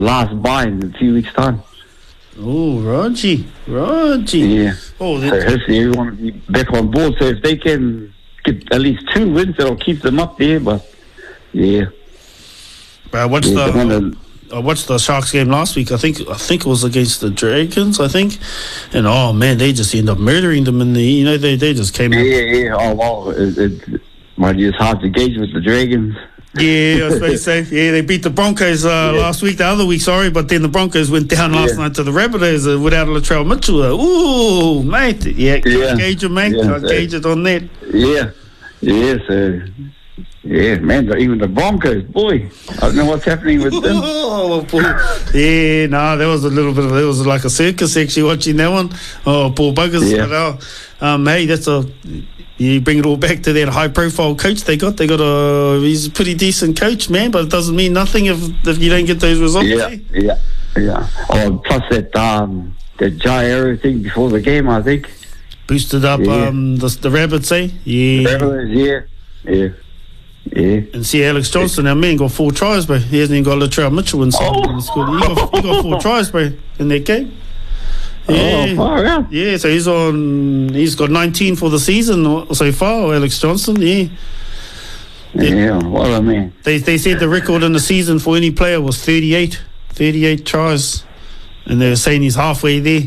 last bye in a few weeks' time. Oh, Raji. Yeah. Oh, So hopefully everyone will be back on board. So if they can get at least 2 wins, that'll keep them up there. But yeah. I watched the Sharks game last week. I think it was against the Dragons. I think, and oh man, they just end up murdering them in the. They just came out. Yeah. Oh well, it's hard to gauge with the Dragons. Yeah, I was supposed to say. Yeah, they beat the Broncos last week, the other week, sorry, but then the Broncos went down last night to the Rabbitohs without Latrell Mitchell. Ooh, mate. Yeah, gauge it, mate. Yeah, gauge it on that. Yeah, so... Yeah, man, even the Broncos, boy. I don't know what's happening with them. Oh, poor. Yeah, no, there was like a circus actually watching that one. Oh, poor buggers. Yeah. But, hey, you bring it all back to that high-profile coach they got. He's a pretty decent coach, man, but it doesn't mean nothing if you don't get those results. Yeah. Oh, plus that Jair thing before the game, I think. Boosted up the Rabbits, eh? Yeah. The Rabbits, yeah. And see Alex Johnson, our man, got 4 tries, bro. He hasn't even got Latrell Mitchell inside. He got 4 tries, bro, in that game. Yeah. Oh, far out. Yeah, so he's got 19 for the season so far, Alex Johnson, yeah. Yeah, what a man. They said the record in the season for any player was 38 tries. And they were saying he's halfway there.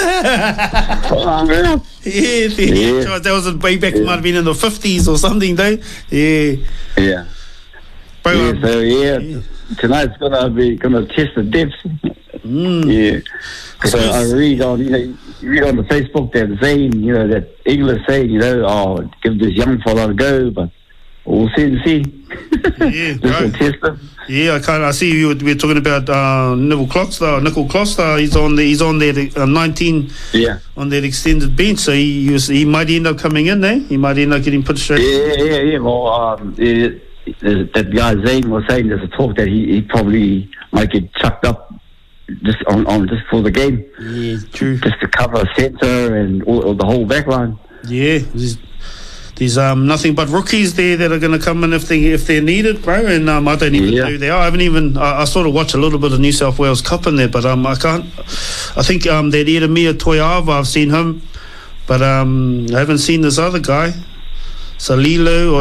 Yeah. That was way back, might have been in the 50s or something, though. Yeah. Bro, tonight's gonna test the depth. Yeah. So I read on the Facebook that Zane, that English saying, give this young fella a go, but we'll see and see. Yeah, bro. Test him. Yeah, I see we're talking about Nickel Kloster. He's on there 19 on that extended bench, so he might end up coming in there. He might end up getting put straight. Yeah. Well, that guy Zane was saying there's a talk that he probably might get chucked up just for the game. Yeah, true. Just to cover centre and all the whole back line. Yeah. There's nothing but rookies there that are going to come in if they're needed, bro. And I don't even know who they are. I haven't even. I sort of watch a little bit of New South Wales Cup in there, but I can't. I think that Edemia Toiava, I've seen him, but I haven't seen this other guy, Salilo.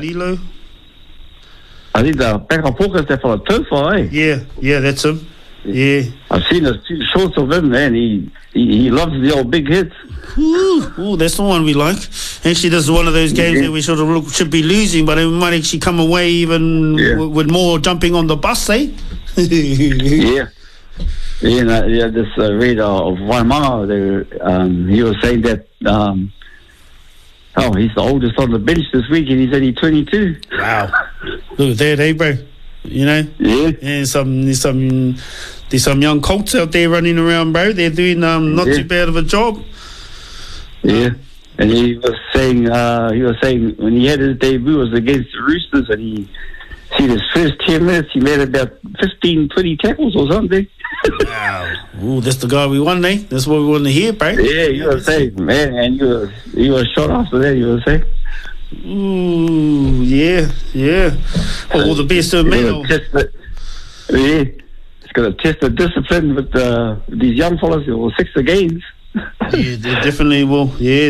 I think the backup focus there for a Tofa, eh? Yeah, that's him. Yeah, I've seen a few shorts of him, man. He loves the old big hits. Ooh, that's the one we like. Actually, this is one of those games that we should be losing, but we might actually come away even with more jumping on the bus, eh? Yeah. This reader of Waimanga, he was saying that he's the oldest on the bench this week, and he's only 22. Wow. Look at that, eh, bro? Yeah. And there's some young colts out there running around, bro. They're doing not too bad of a job. Yeah. And he was saying when he had his debut was against the Roosters, and he see his first 10 minutes he made about 15, 20 tackles or something. Wow. Ooh, that's the guy we want, eh? That's what we want to hear, bro. Yeah, you were saying, man, and you were shot after that, you were saying. Ooh, yeah. All the best to him, man. It's going to test the discipline with these young fellas who will 6 the games. Yeah, they definitely will.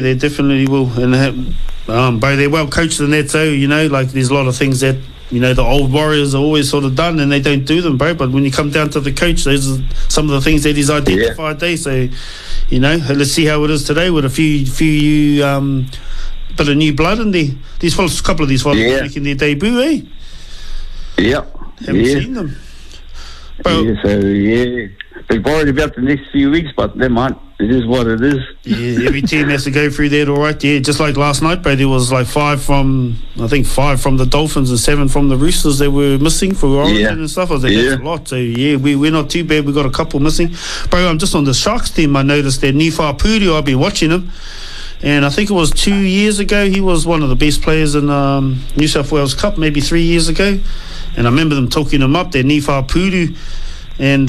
And bro, they're well coached in that, so like there's a lot of things that the old Warriors are always sort of done, and they don't do them, bro. But when you come down to the coach, those are some of the things that he's identified there. So, let's see how it is today with a few bit of new blood in there. A couple of these fellas making their debut, eh? Yep. Haven't seen them. Bro. They're worried about the next few weeks, but never mind. It is what it is. Yeah, every team has to go through that, all right. Yeah, just like last night, bro, there was like 5 from the Dolphins and 7 from the Roosters that were missing for Origin and stuff. I was like, that's a lot. So, we're not too bad. We got a couple missing. Bro, I'm just on the Sharks team. I noticed that Nifa Puru, I've been watching him. And I think it was 2 years ago, he was one of the best players in New South Wales Cup, maybe 3 years ago. And I remember them talking him up there, Nifa Puru. And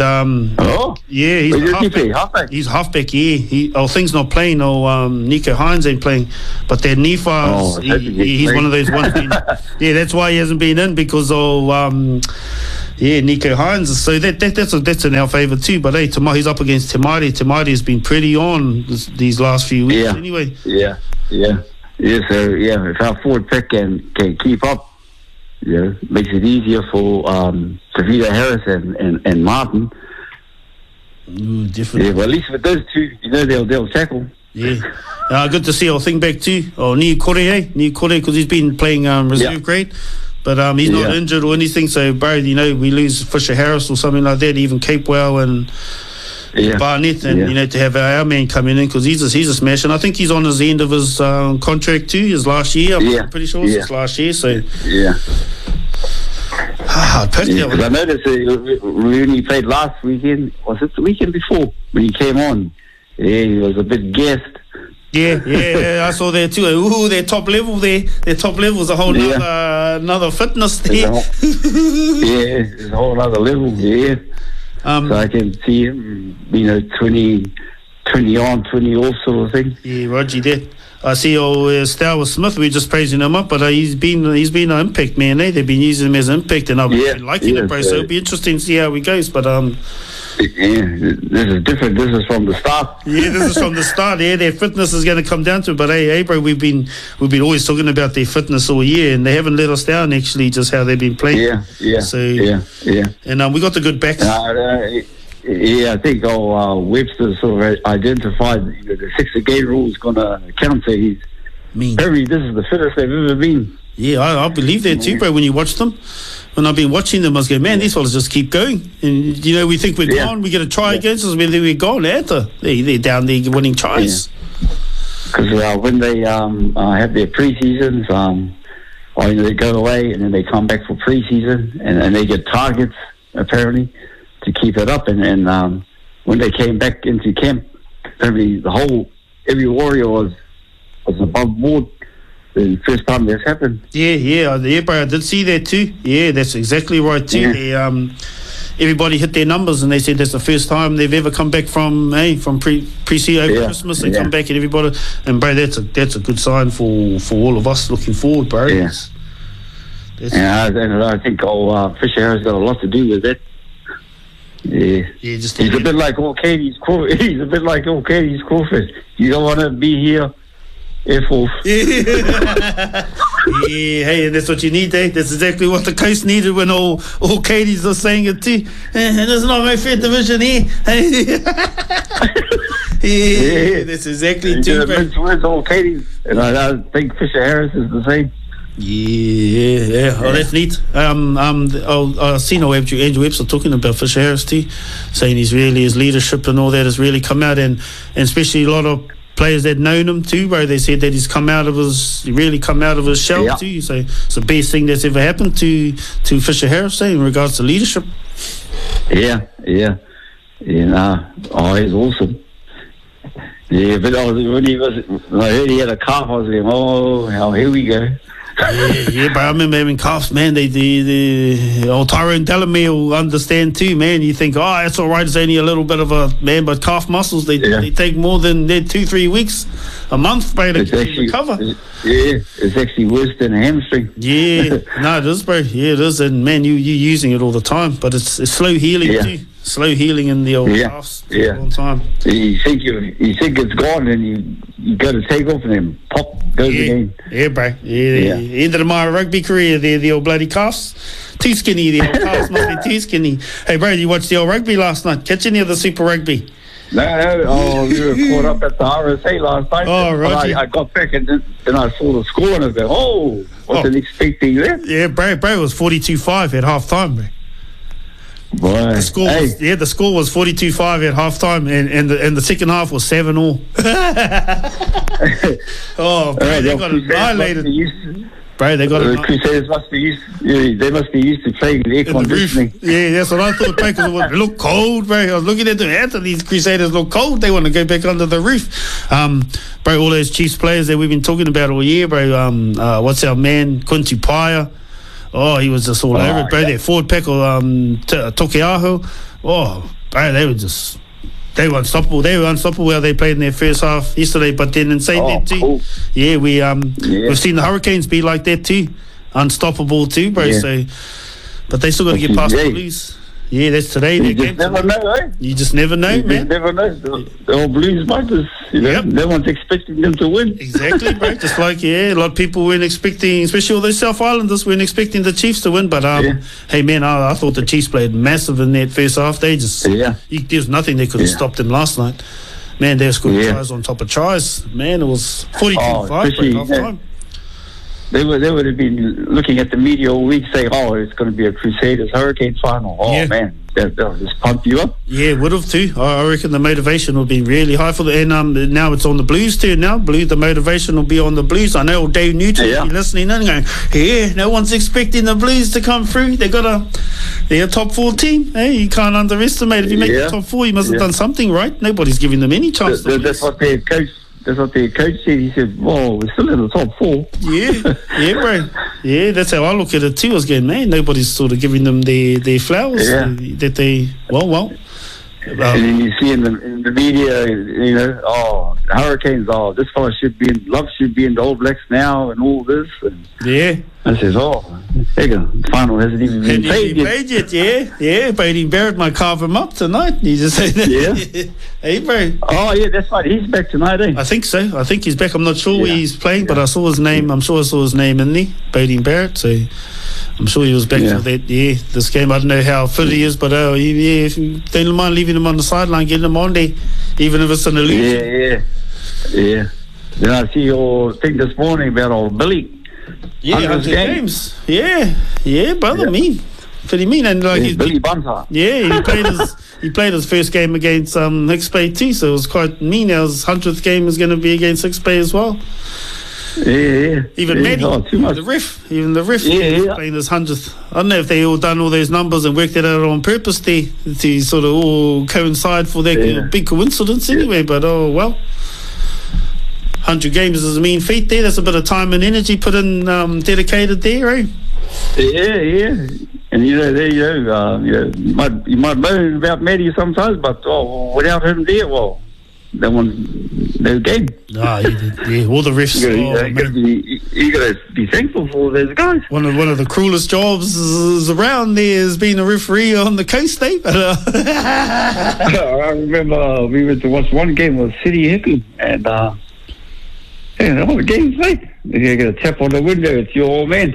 he's halfback. Yeah, Thing's not playing. Nico Hines ain't playing. But that Nifa, he's one of those ones. That's why he hasn't been in, because Yeah, Nico Hines. So that's in our favour too. But hey, he's up against Te Maire. Te Maire has been pretty on these last few weeks. Anyway. Yeah. So if our forward pick can keep up, makes it easier for Tavita Harris and Martin. Ooh, definitely. Yeah, well, at least with those two, they'll tackle. Yeah. Good to see our thing back too. Niu Kore, because he's been playing reserve grade. But he's not injured or anything, so Barry, we lose Fisher Harris or something like that, even Capewell and Barnett, and to have our man coming in because he's a smash, and I think he's on his end of his contract too, his last year. I'm pretty sure it's his last year. So because I noticed when he played last weekend, was it the weekend before when he came on? Yeah, he was a bit gassed. Yeah, I saw that too. Ooh, their top level there. Their top level is a whole another fitness there. It's a whole other level, so I can see him, 20 on, 20 off sort of thing. Yeah, Roger that. I see Stowers Smith, we're just praising him up, but he's been an impact man, They've been using him as an impact, and I've been liking it, bro. So it'll be interesting to see how he goes, but this is different. This is from the start. This is from the start. Their fitness is going to come down to it. But hey, bro, we've been always talking about their fitness all year, and they haven't let us down. Actually, just how they've been playing. So and we got the good backs. I think Webster sort of identified the 6-a-game rule is going to counter his. Apparently, this is the fittest they've ever been. Yeah, I believe that too, bro. When you watch them. When I've been watching them, I was going, man, these fellas just keep going. And, we think we're gone. We get a try against us. We're gone. They're down there winning tries. Because when they have their pre-seasons, they go away and then they come back for pre-season and they get targets, apparently, to keep it up. And when they came back into camp, apparently every Warrior was above board. The first time this happened. Yeah, bro. I did see that too. Yeah, that's exactly right too. Everybody hit their numbers, and they said that's the first time they've ever come back from pre-season over Christmas. They come back and everybody, and bro, that's a good sign for all of us looking forward, bro. And I think Fisher Harris got a lot to do with it. He's a bit like old Katie's Crawford. He's a bit like old Katie's Crawford. You don't want to be here. Hey, that's what you need, That's exactly what the coast needed when all Katie's are saying it too. And it's not my fair division here. That's exactly too. Where's all Katie's? And I think Fisher Harris is the same. Oh, that's neat. I've seen Andrew Webster talking about Fisher Harris too, saying his leadership and all that has really come out, and especially a lot of players that known him too, bro. They said that he's come out of his shell too. So it's the best thing that's ever happened to Fisher Harris in regards to leadership. He's awesome. Yeah, but when I heard he had a calf, I was going, here we go. But I remember having calves, man. The old Tyrone Delamere will understand too, man. You think, it's all right, it's only a little bit of a man, but calf muscles, they take more than 2-3 weeks, a month, bro, to recover. It's actually worse than a hamstring. No, it is, bro. Yeah, it is, and man, you're using it all the time, but it's slow healing too. Slow healing in the old calves for a long time. You think it's gone, and you go to take off, and then pop goes again. Yeah, bro. End of my rugby career there, the old bloody calves. Too skinny, the old calves must be too skinny. Hey, bro, you watched the old rugby last night? Catch any of the Super Rugby? No, we were caught up at the RSA last night. Right. I got back and then I saw the score and I was like, wasn't expecting that. Yeah, bro, it was 42-5 at half time, bro. Boy. The score was 42-5 at half time, and the second half was 7-all. Bro, they got annihilated. The Crusaders must be used. They must be used to playing in air conditioning. That's what I thought. Because it looked cold, bro. I was looking at them. After these Crusaders look cold, they want to go back under the roof. Bro, all those Chiefs players that we've been talking about all year, bro. What's our man Quincy Paya? He was just all over it, bro. Their forward pack, Tokeaho. Bro, they were unstoppable. They were unstoppable how they played in their first half yesterday. But then in saying that too, cool. We've seen the Hurricanes be like that too, unstoppable too, bro. So But they still got to get past the Blues. Yeah, that's today. You just never know, eh? You just never know, man. You just never know. The old Blues fighters, no one's expecting them to win. Exactly, bro. Just like, a lot of people weren't expecting, especially all those South Islanders, weren't expecting the Chiefs to win. But, hey, man, I thought the Chiefs played massive in that first half. They just, there's nothing that could have stopped them last night. Man, they scored tries on top of tries. Man, it was 42-5 half time. They would have been looking at the media all week saying, it's going to be a Crusaders Hurricanes final. Man, they'll just pump you up. Yeah, would have too. I reckon the motivation will be really high for the. And now it's on the Blues too. Now, the motivation will be on the Blues. I know Dave Newton will be listening and going, no one's expecting the Blues to come through. They're a top 4 team. Hey, you can't underestimate. If you make the top 4, you must have done something right. Nobody's giving them any chance. That's what their coach. That's what their coach said. He said, we're still in the top 4. Yeah, bro. Yeah, that's how I look at it too. I was going, man, nobody's sort of giving them their flowers that they, and then you see in the media, Hurricanes, this fella should be in the All Blacks now and all this. And I says, the final hasn't even been played yet. Yeah, Beauden Barrett might carve him up tonight. He just said that. Yeah. Hey, bro. Oh, yeah, that's right. He's back tonight, eh? I think so. I think he's back. I'm not sure where he's playing, but I saw his name. I'm sure I saw his name in there, Beauden Barrett. So I'm sure he was back for that. Yeah, this game. I don't know how fit he is, but if you don't mind leaving him on the sideline, getting him on there, even if it's an illusion. Yeah. Then I see your thing this morning about old Billy. Yeah, 100 games. Yeah, brother, mean. Pretty mean. And like Billy Bunter. Yeah, he played his first game against Hicks Bay too, so it was quite mean. His 100th game is going to be against Hicks Bay as well. Yeah. Even Maddie, the ref, playing his 100th. I don't know if they all done all those numbers and worked it out on purpose there to sort of all coincide for that big coincidence anyway, but 100 games is a mean feat there. That's a bit of time and energy put in, dedicated there, eh? Yeah. And you might moan about Maddie sometimes, but without him there, that one's no game. All the refs. You got to be thankful for those guys. One of the cruelest jobs around there is being a referee on the coast, eh? I remember we went to watch one game with City Hickey, and all the game's late. You get a tap on the window, it's your old man.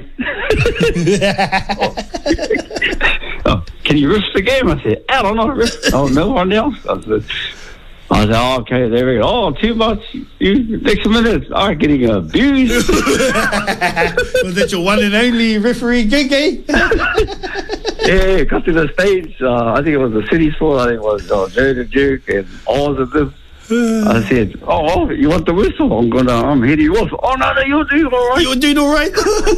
Can you risk the game? I said, I don't know. No one else. I said, okay, there we go. Too much. Next minute, I'm getting abused. Was that your one and only referee gig, eh? Yeah, got to the stage. I think it was the City Sport. I think it was Joe the Duke and all of them. I said, you want the whistle? I'm hitting you off. No, you're doing all right. You're doing all right.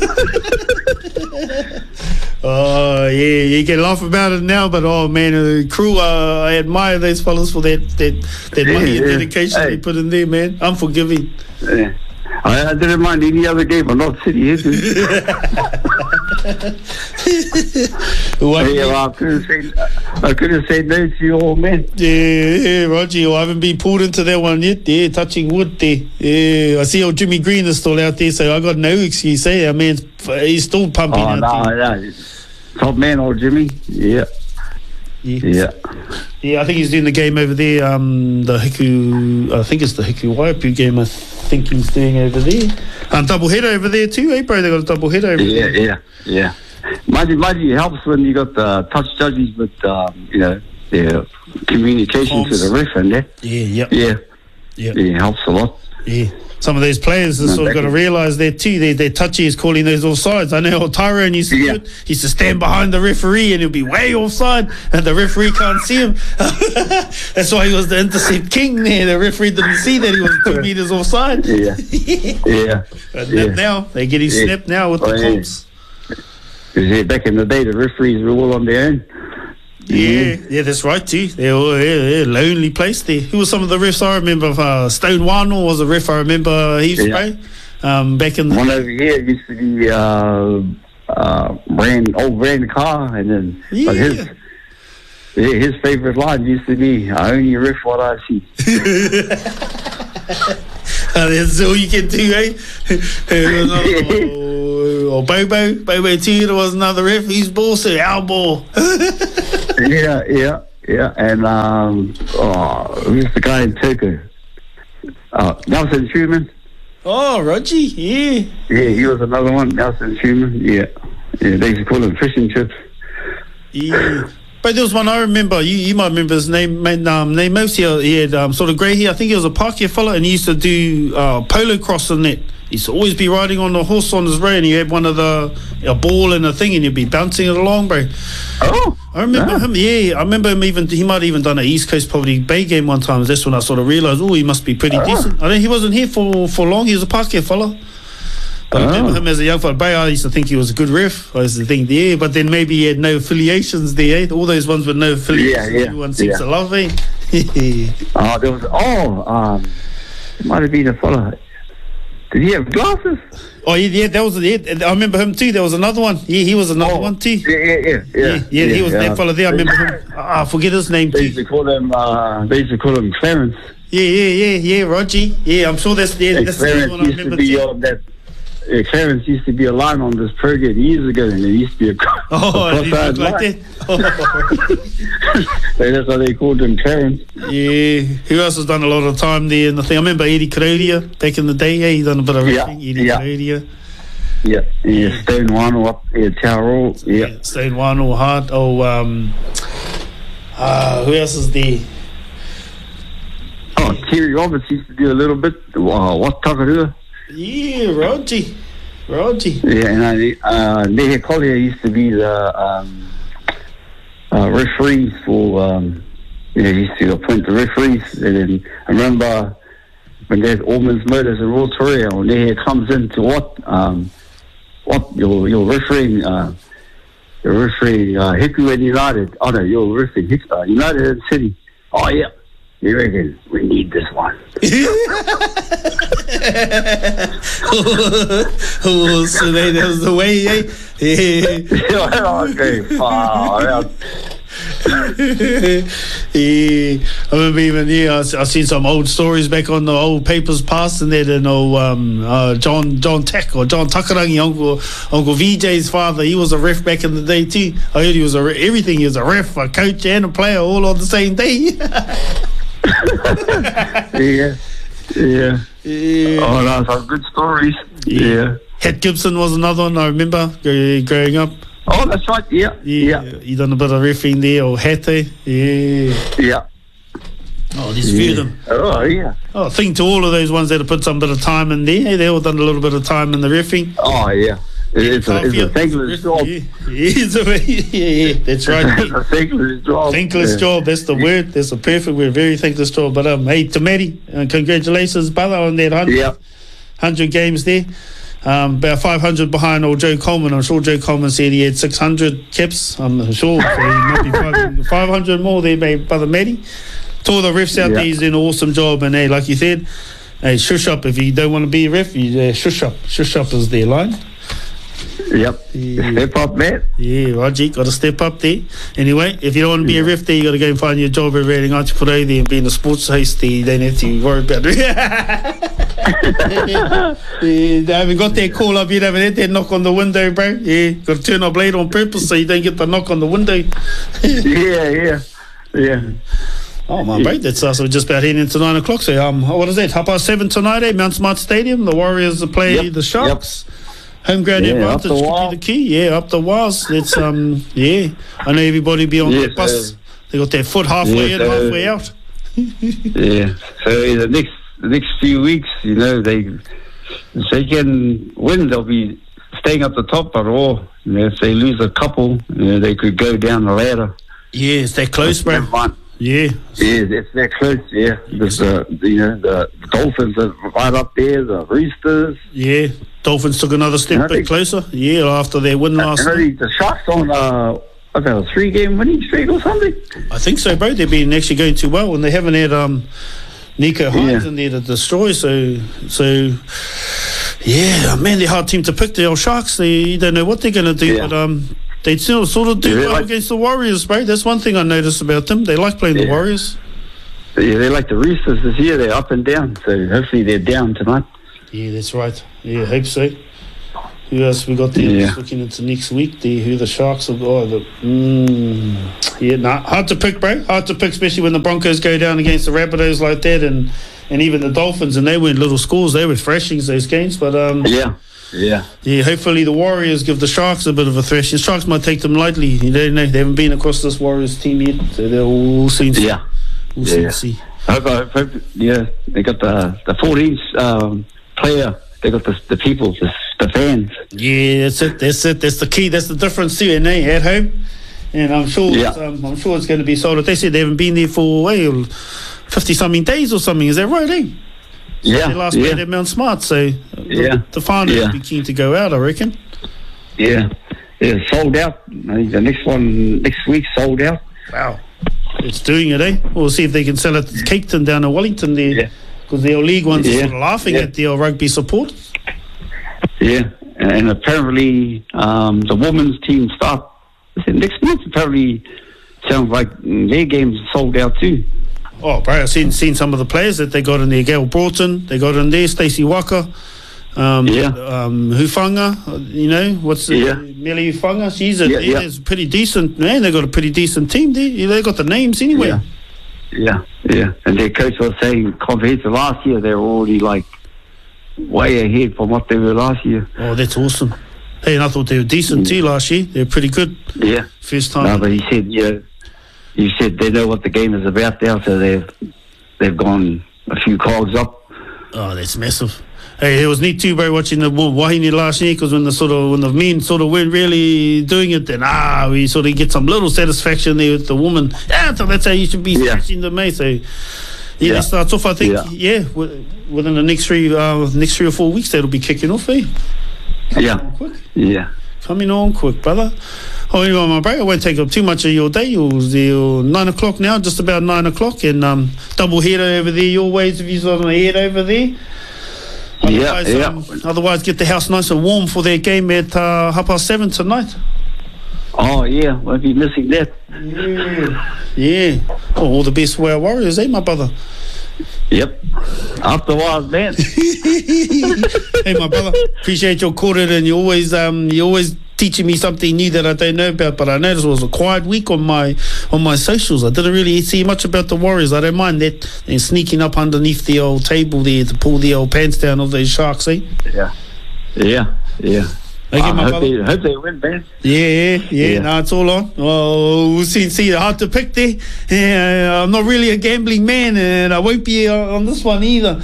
You can laugh about it now, but man, crew, I admire those fellas for that money and dedication they put in there, man. Unforgiving. Yeah. I didn't mind any other game, but not City Hitters. I could have said no to you, old man. Yeah, Roger, I haven't been pulled into that one yet. Yeah, touching wood there. Yeah, I see old Jimmy Green is still out there, so I got no excuse. I mean, he's still pumping out there. No. Top man, old Jimmy. Yeah. Yeah, I think he's doing the game over there. The Hiku, I think it's the Hiku Waipu game. I think he's doing over there. Double header over there too, eh, bro? They got a double header over there. Yeah. Mighty helps when you got the touch judges with their communication to the ref and that. Yeah. It helps a lot. Yeah. Some of these players have sort of got to realise that too. Their touchy is calling those offsides. I know Tyrone used to do it. He used to stand behind the referee and he'll be way offside and the referee can't see him. That's why he was the intercept king there. The referee didn't see that he was 2 meters offside. Now they're getting snapped now with the calls. Back in the day, the referees were all on their own. Yeah, that's right too. They're all lonely place there. Who were some of the refs? I remember Stone Warnell was a ref. I remember he's back in the one over here used to be Brand Carr, and then but his favourite line used to be, "I only ref what I see." That's all you can do, eh? Bobo Theatre was another ref. His ball, so our ball. yeah. And who's the guy in Turkey? Nelson Schumann. Oh, Roger, yeah. Yeah, he was another one, Nelson Schumann. Yeah, they used to call him Fish and Chips. Yeah. But there was one I remember. You might remember his name. Name mostly he had sort of grey hair. I think he was a Pākehā fella, and he used to do polo cross and that. He used to always be riding on the horse on his road, and he had one of a ball and a thing, and you'd be bouncing it along, bro. Oh, I remember him. Yeah, I remember him. He might have even done an East Coast Poverty Bay game one time. That's when I sort of realised, he must be pretty decent. I think he wasn't here for long. He was a Pākehā fella. But I remember him as a young fella. I used to think he was a good ref. I used to think, but then maybe he had no affiliations there. All those ones with no affiliations. Yeah. Everyone seems to love him. It might have been a fella. Did he have glasses? Oh, yeah, that was it. I remember him too. There was another one. Yeah, he was another one too. Yeah. He was that fella there. I remember him. I forget his name too. They used to call him Clarence. Yeah, Roger. Yeah, I'm sure that's the one I remember too. Clarence used to be a line on this program years ago, and it used to be a cross-eyed line. So that's why they called him Clarence. Yeah. Who else has done a lot of time there? And I remember Eddie Karodia back in the day. Yeah, he done a bit of everything. Eddie Karodia. Yeah. Stone Wano up there, Tower. Yeah. Stone Wano, Hart. Who else is there? Oh, Terry Roberts used to do a little bit. What Takarua? Yeah, Roger. Yeah, and Nehe Collier used to be the referee for. He used to appoint the referees. And then I remember when there's Ormond's Motors in Royal Toria, when Nehe comes into what you're refereeing. You're refereeing Hiku and United. Oh no, you're refereeing United and City. Oh yeah. You reckon we need this one? So that was the way, Okay, far. I remember even I seen some old stories back on the old papers past and that, John Tack or John Takarangi, Uncle VJ's father, he was a ref back in the day too. I heard he was everything. He was a ref, a coach, and a player all on the same day. Yeah. Oh, that's some good stories. Yeah. Het Gibson was another one I remember growing up. Oh, that's right. Yeah. He done a bit of refereeing there, or Hete. Yeah. Oh, there's a few of them. Oh, yeah. Oh, I think to all of those ones that have put some bit of time in there, they all done a little bit of time in the refereeing. Oh, yeah. It's a thankless job. Yeah, that's right. It's a thankless job. Thankless job, that's the word. That's a perfect word. Very thankless job. But hey, to Matty, congratulations, brother, on that 100 games there. About 500 behind old Joe Coleman. I'm sure Joe Coleman said he had 600 caps. I'm sure. So he might be 500 more there, brother Matty. To all the refs out there, he's doing an awesome job. And hey, like you said, hey, shush up. If you don't want to be a ref, you shush up. Shush up is their line. Yep. Step up, man. Yeah, Roger, got to step up there. Anyway, if you don't want to be a ref there, you got to go and find your job over at Ngāti Porou there and be in the sports host there. You don't have to worry about it. They haven't got that call up yet, haven't had that knock on the window, bro. Yeah, got to turn our blade on purpose so you don't get the knock on the window. Yeah. Oh, my bro, that's us. We're just about heading into 9 o'clock. So, what is that? 7:30 tonight, Mount Smart Stadium. The Warriors play the Sharks. Home ground advantage could be the key. Yeah, up the walls. It's I know everybody be on the bus. They got their foot halfway in, halfway out. Yeah. So the next few weeks, if they can win, they'll be staying up the top. But if they lose a couple, they could go down the ladder. Yeah, it's that close, bro. Yeah, it's that close. Yeah, because the Dolphins are right up there. The Roosters. Yeah, Dolphins took another step bit closer. Yeah, after their win last night. The Sharks on a 3-game winning streak or something. I think so, bro. They've been actually going too well, and they haven't had Nico Hines in there to destroy. So yeah, man, they're a hard team to pick. The old Sharks. You don't know what they're going to do, but they still sort of do well against the Warriors, bro. That's one thing I noticed about them. They like playing the Warriors. Yeah, they like the Roosters this year. They're up and down, so hopefully they're down tonight. Yeah, that's right. Yeah, I hope so. Who else we got there? Just looking into next week, who the Sharks have got. Hard to pick, bro. Hard to pick, especially when the Broncos go down against the Rabbitohs like that, and even the Dolphins, and they win little scores. They were thrashings, those games. But hopefully the Warriors give the Sharks a bit of a thrashing. Sharks might take them lightly. You don't know. They haven't been across this Warriors team yet, so we'll soon see. We'll soon see. I hope, they got the 14th player. They got the people, the fans. Yeah, that's it. That's the key. That's the difference too, at home. And I'm sure it's going to be sold. They said they haven't been there for 50-something days or something. Is that right, eh? Yeah. They last played at Mount Smart, so the final will be keen to go out, I reckon. Yeah. Sold out. I think the next week sold out. Wow. It's doing it, eh? We'll see if they can sell it to Caketon down in Wellington there. Yeah. Because the old league ones are sort of laughing at the old rugby supporters. Yeah, and apparently the women's team start next month. Apparently, sounds like their games sold out too. Oh, bro, I've seen some of the players that they got in there. Gail Broughton, they got in there. Stacey Waka, Hufanga, what's Millie Hufanga? She's a pretty decent, man. They got a pretty decent team there. They got the names anyway. Yeah. And their coach was saying compared to last year, they're already like way ahead from what they were last year. Oh, that's awesome. Hey, and I thought they were decent too last year. They're pretty good. Yeah. First time. No, but he said they know what the game is about now, so they've gone a few cogs up. Oh, that's massive. Hey, it was neat too, bro, watching the Wahine last year, because when the men sort of weren't really doing it, then we sort of get some little satisfaction there with the woman. Yeah, so that's how you should be smashing the mate. So it starts off, I think, within the next 3 or 4 weeks, that'll be kicking off, eh? Coming on quick. Yeah. Coming on quick, brother. Oh, anyway, my bro, I won't take up too much of your day. You're 9 o'clock now, just about 9 o'clock, and double header over there your ways if you're on the head over there. Otherwise, get the house nice and warm for their game at 7:30 tonight. Oh, yeah. Won't be missing that. Yeah. Oh, all the best for our Warriors, my brother? Yep. Up the wires, man. Hey, my brother. Appreciate your quarter, and you always teaching me something new that I don't know about. But I noticed it was a quiet week on my socials. I didn't really see much about the Warriors. I don't mind that. They're sneaking up underneath the old table there to pull the old pants down of those Sharks, eh? Yeah. Okay, hope they win, man. Yeah. No, it's all on. Oh, we'll see. Hard to pick there. Yeah, I'm not really a gambling man, and I won't be on this one either.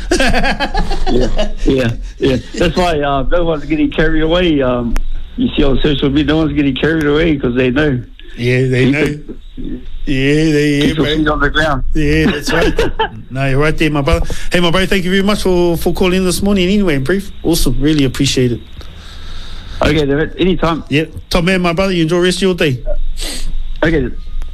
Yeah. That's why no one's getting carried away. You see on social media, no one's getting carried away because they know. Yeah, they know. Keep your feet on the ground. Yeah, that's right. No, you're right there, my brother. Hey, my brother, thank you very much for calling in this morning anyway, in brief. Awesome. Really appreciate it. Okay, David. Anytime. Yeah. Top man, my brother. You enjoy the rest of your day. Okay.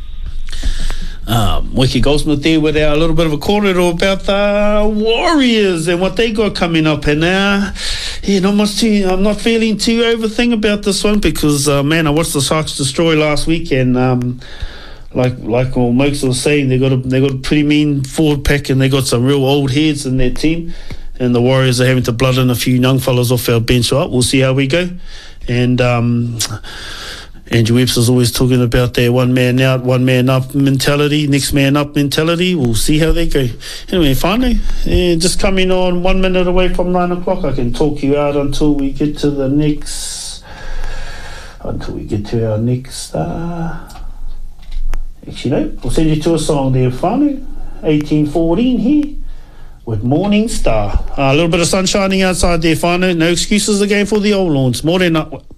Wiki Goldsmith there with our little bit of a corner about the Warriors and what they got coming up. And not much I'm not feeling too overthink about this one because, I watched the Sharks destroy last week, and like all Mokes was saying, they got a pretty mean forward pack, and they got some real old heads in their team. And the Warriors are having to blood in a few young fellas off our bench. Right, we'll see how we go. And Andrew Webster's always talking about their one man out, one man up mentality, next man up mentality. We'll see how they go. Anyway, finally, just coming on 1 minute away from 9 o'clock. I can talk you out until we get to our next. Actually, no, I'll send you to a song there, finally. 1814 here. With Morning Star. A little bit of sun shining outside there, Whānau. No excuses again for the old lawns. More than